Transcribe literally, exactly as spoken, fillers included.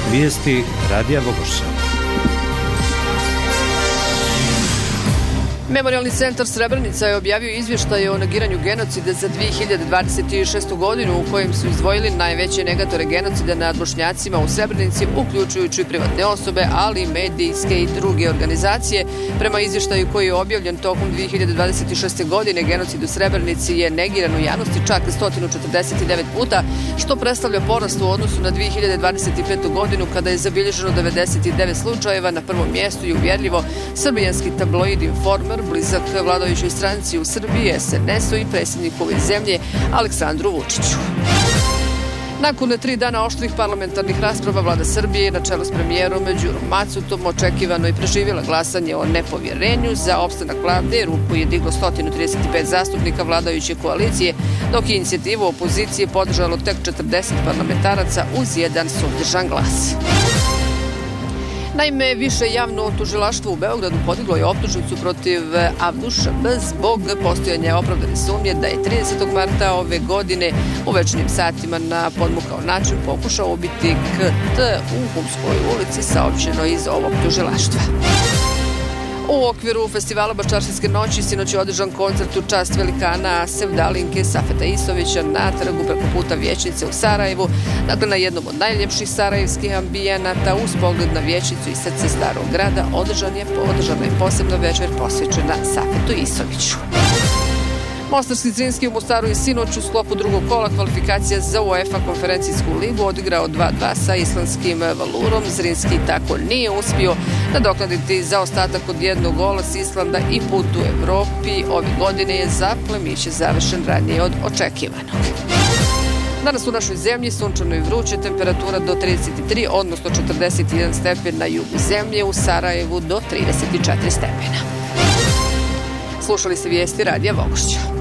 Vijesti Radija Vogošća. Memorijalni centar Srebrenica je objavio izvještaj o negiranju genocida za dvije hiljade dvadeset šestu godinu u kojem su izdvojili najveće negatore genocida nad Bošnjacima u Srebrenici, uključujući privatne osobe, ali i medijske i druge organizacije. Prema izvještaju koji je objavljen tokom dvije hiljade dvadeset šeste. godine, genocid u Srebrenici je negiran u javnosti čak sto četrdeset devet puta, što predstavlja porast u odnosu na dvije hiljade dvadeset petu. godinu kada je zabilježeno devedeset devet slučajeva. Na prvom mjestu je uvjerljivo srbijanski tabloid Informer, blizak vladajućoj stranci u Srbiji, es en es-u i predsjedniku ove zemlje Aleksandru Vučiću. Nakon tri dana oštrih parlamentarnih rasprava, vlada Srbije na čelu s premijerom Đurom Macutom očekivano i preživjela glasanje o nepovjerenju za opstanak vlade. Ruku je diglo sto trideset pet zastupnika vladajuće koalicije, dok je inicijativu opozicije podržalo tek četrdeset parlamentaraca uz jedan suzdržan glas. Naime, više javno tužilaštvo u Beogradu podiglo je optužnicu protiv Avduša B zbog postojanja opravdane sumnje da je tridesetog marta ove godine u večernjim satima na podmukao način pokušao ubiti K T u Humskoj ulici, saopćeno iz ovog tužilaštva. U okviru festivala Baščaršijske noći sinoć je održan koncert u čast velikana sevdalinke Safeta Isovića na trgu preko puta Vijećnice u Sarajevu. Dakle, na jednom od najljepših sarajevskih ambijenata uz pogled na Vijećnicu i srce starog grada održan je, održana je posebna večer posvećena Safetu Isoviću. Mostarski Zrinski u Mostaru je sinoć u sklopu drugog kola kvalifikacija za UEFA konferencijsku ligu odigrao dva dva sa islandskim Valurom. Zrinski tako nije uspio nadoknaditi zaostatak od jednog gola s Islanda i put u Evropi ove godine je za plemiće završen ranije od očekivanog. Danas u našoj zemlji sunčano i vruće, temperatura do trideset tri, odnosno četrdeset jedan stepen na jugu zemlje, u Sarajevu do trideset četiri stepena. Slušali ste vijesti Radija Vogošća.